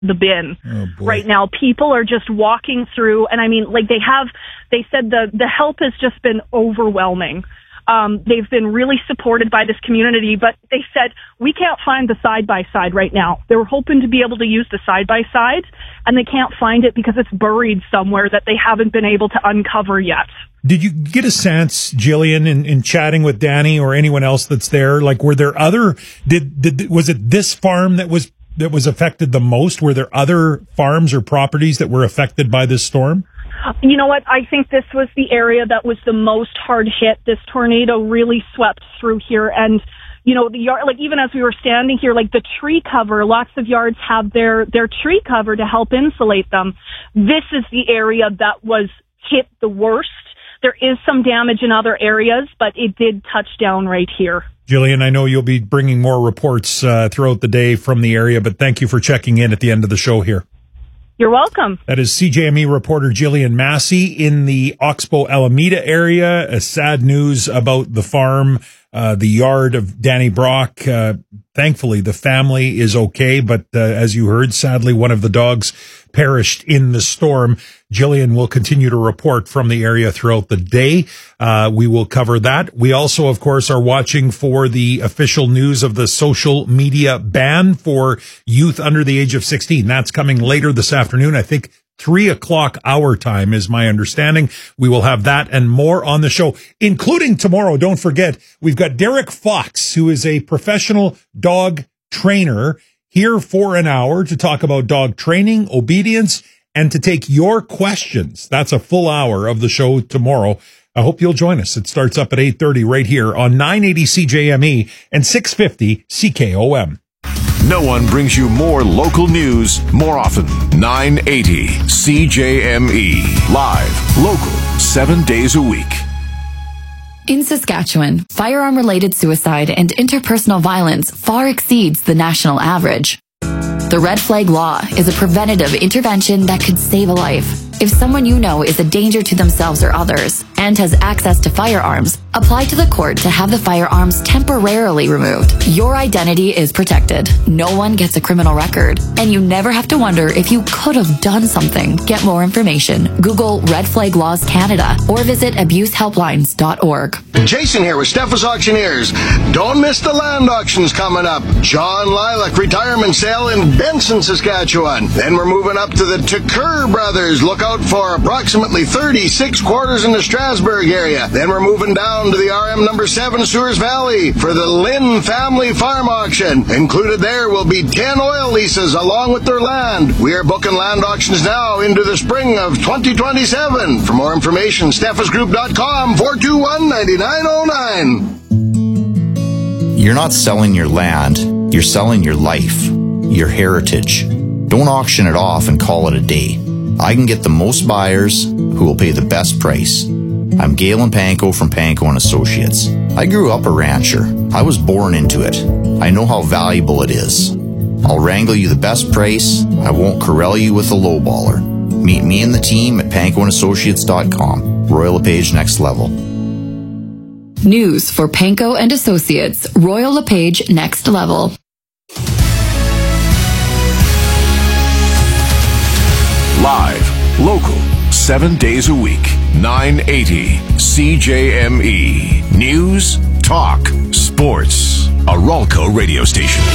the bin right now. People are just walking through, and I mean, like they said the help has just been overwhelming. They've been really supported by this community, but they said, we can't find the side-by-side right now. They were hoping to be able to use the side-by-side, and they can't find it because it's buried somewhere that they haven't been able to uncover yet. Did you get a sense, Jillian, in chatting with Danny or anyone else that's there, like were there other, was it this farm that was affected the most? Were there other farms or properties that were affected by this storm? You know what? I think this was the area that was the most hard hit. This tornado really swept through here. And, you know, the yard, like even as we were standing here, like the tree cover, lots of yards have their tree cover to help insulate them. This is the area that was hit the worst. There is some damage in other areas, but it did touch down right here. Jillian, I know you'll be bringing more reports throughout the day from the area, but thank you for checking in at the end of the show here. You're welcome. That is CJME reporter Jillian Massey in the Oxbow Alameda area. Sad news about the farm, the yard of Danny Brock. Thankfully, the family is okay, but as you heard, sadly, one of the dogs perished in the storm. Jillian will continue to report from the area throughout the day. We will cover that. We also, of course, are watching for the official news of the social media ban for youth under the age of 16. That's coming later this afternoon. I think 3:00 our time is my understanding. We will have that and more on the show, including tomorrow. Don't forget, we've got Derek Fox, who is a professional dog trainer, here for an hour to talk about dog training, obedience, and to take your questions. That's a full hour of the show tomorrow. I hope you'll join us. It starts up at 8:30 right here on 980 CJME and 650 CKOM. No one brings you more local news more often. 980 CJME. Live, local, 7 days a week. In Saskatchewan, firearm-related suicide and interpersonal violence far exceeds the national average. The Red Flag Law is a preventative intervention that could save a life. If someone you know is a danger to themselves or others and has access to firearms, apply to the court to have the firearms temporarily removed. Your identity is protected. No one gets a criminal record, and you never have to wonder if you could have done something. Get more information. Google Red Flag Laws Canada or visit abusehelplines.org. Jason here with Steffes Auctioneers. Don't miss the land auctions coming up. John Lilac retirement sale in Benson, Saskatchewan. Then we're moving up to the Tucker Brothers. Look out for approximately 36 quarters in the Strasbourg area. Then we're moving down to the RM number 7 Sewers Valley for the Lynn Family Farm Auction. Included there will be 10 oil leases along with their land. We are booking land auctions now into the spring of 2027. For more information, steffesgroup.com 421-9909. You're not selling your land, you're selling your life, your heritage. Don't auction it off and call it a day. I can get the most buyers who will pay the best price. I'm Galen Panko from Panko & Associates. I grew up a rancher. I was born into it. I know how valuable it is. I'll wrangle you the best price. I won't corral you with a lowballer. Meet me and the team at PankoandAssociates.com. Royal LePage Next Level. News for Panko & Associates. Royal LePage Next Level. Live, local, 7 days a week. 980 CJME. News, talk, sports. A Ralco radio station.